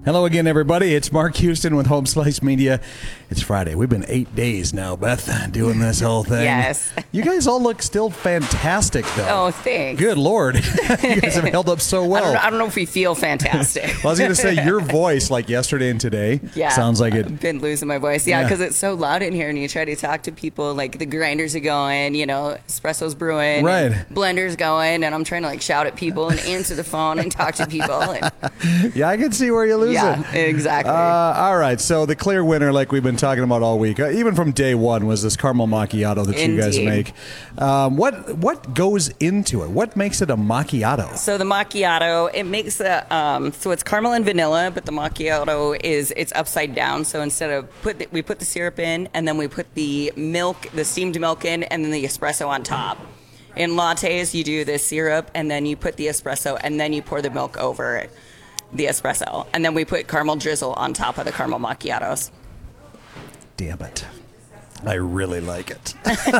Hello again, everybody. It's Mark Houston with Home Slice Media. It's Friday. We've been 8 days now, Beth, doing this whole thing. Yes. You guys all look still fantastic, though. Oh, thanks. Good Lord. You guys have held up so well. I don't know if we feel fantastic. Well, I was going to say, your voice, like yesterday and today, sounds like it. I've been losing my voice. Yeah, because it's so loud in here, and you try to talk to people, like the grinders are going, espresso's brewing, right? Blender's going, and I'm trying to like shout at people and answer the phone and talk to people. Yeah, I can see where you lose it. Yeah, exactly. All right, so the clear winner, like we've been talking about all week, even from day one, was this caramel macchiato that you guys make. What goes into it? What makes it a macchiato? So the macchiato, it makes so it's caramel and vanilla, but the macchiato it's upside down. So instead of we put the syrup in, and then we put the milk, the steamed milk in, and then the espresso on top. In lattes, you do the syrup, and then you put the espresso, and then you pour the milk over it. The espresso, and then we put caramel drizzle on top of the caramel macchiatos. Damn it. I really like it.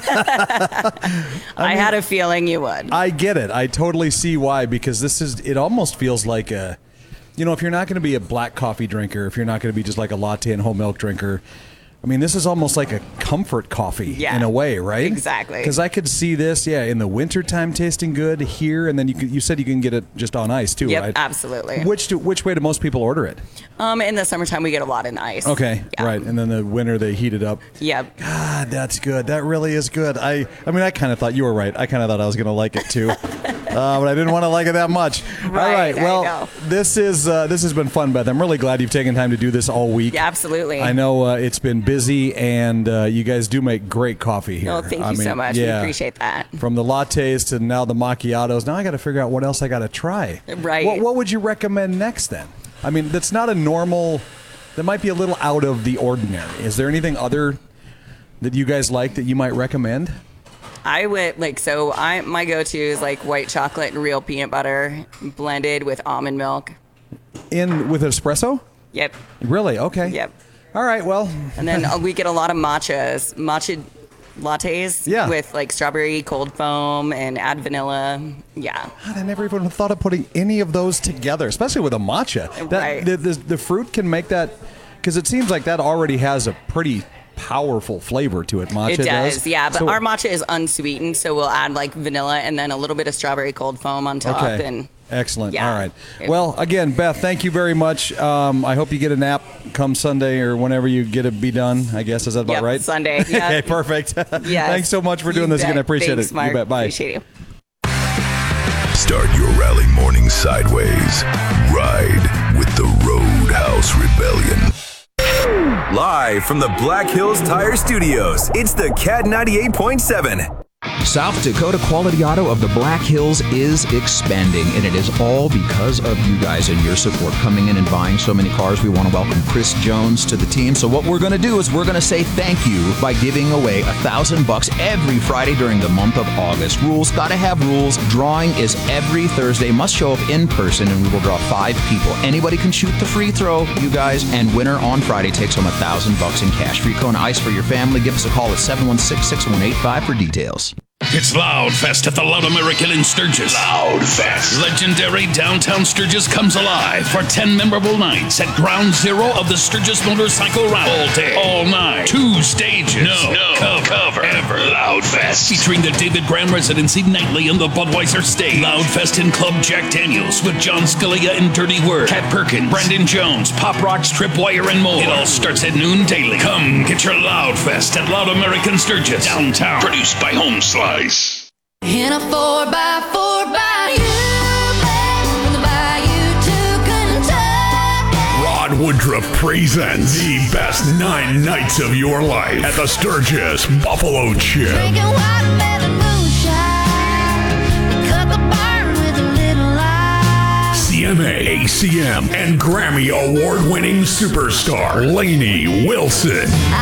I had a feeling you would. I get it. I totally see why, because it almost feels like if you're not going to be a black coffee drinker, if you're not going to be just like a latte and whole milk drinker, I mean, this is almost like a comfort coffee in a way, right? Exactly. Because I could see this, in the wintertime tasting good here, and then you said you can get it just on ice too, yep, right? Absolutely. Which way do most people order it? In the summertime, we get a lot in ice. Okay, yeah. Right. And then the winter, they heat it up. Yep. God, that's good. That really is good. I kind of thought you were right. I kind of thought I was going to like it too. But I didn't want to like it that much. Right, all right. Well, this has been fun, Beth. I'm really glad you've taken time to do this all week. Yeah, absolutely. I know it's been busy, and you guys do make great coffee here. Oh, thank you so much. Yeah, we appreciate that. From the lattes to now the macchiatos. Now I got to figure out what else I got to try. Right. What would you recommend next then? I mean, that's not a normal. That might be a little out of the ordinary. Is there anything other that you guys like that you might recommend? I would my go-to is like white chocolate and real peanut butter blended with almond milk. With espresso? Yep. Really? Okay. Yep. All right, well. And then we get a lot of matcha lattes with like strawberry cold foam and add vanilla. Yeah. God, I never even thought of putting any of those together, especially with a matcha. Right. The fruit can make that, because it seems like that already has a pretty powerful flavor to it. Matcha does, yeah. But our matcha is unsweetened, so we'll add like vanilla and then a little bit of strawberry cold foam on top. Okay. And excellent. Yeah. All right. Well, again, Beth, thank you very much. I hope you get a nap come Sunday or whenever you get it be done, I guess. Is that about right? Sunday. Yeah. Okay, perfect. Yes. Thanks so much for doing this again. I appreciate Thanks, it. Mark. You bet. Bye. Appreciate you. Start your rally morning sideways. Ride with the Roadhouse Rebellion. Live from the Black Hills Tire Studios, it's the Cat 98.7. South Dakota Quality Auto of the Black Hills is expanding, and it is all because of you guys and your support coming in and buying so many cars. We want to welcome Chris Jones to the team. So what we're going to do is we're going to say thank you by giving away $1,000 every Friday during the month of August. Rules, got to have rules. Drawing is every Thursday. Must show up in person, and we will draw 5 people. Anybody can shoot the free throw, you guys, and winner on Friday takes home $1,000 in cash. Free Kona Ice for your family. Give us a call at 716-6185 for details. It's Loudfest at the Loud American in Sturgis. Loudfest. Legendary downtown Sturgis comes alive for 10 memorable nights at Ground Zero of the Sturgis Motorcycle Rally. All day, all night, 2 stages. No cover ever. Loudfest. Featuring the David Graham Residency nightly on the Budweiser stage. Loudfest in Club Jack Daniels with John Scalia and Dirty Word. Cat Perkins, Brandon Jones, Pop Rocks, Tripwire, and more. It all starts at noon daily. Come get your Loudfest at Loud American Sturgis. Downtown. Produced by Home Slice. In a 4x4 Bayou, from the Bayou to Kentucky. Rod Woodruff presents the best 9 nights of your life at the Sturgis Buffalo Chip. Drinking watermelon moonshine, we cut the barn with a little ice. CMA, ACM, and Grammy award-winning superstar Lainey Wilson.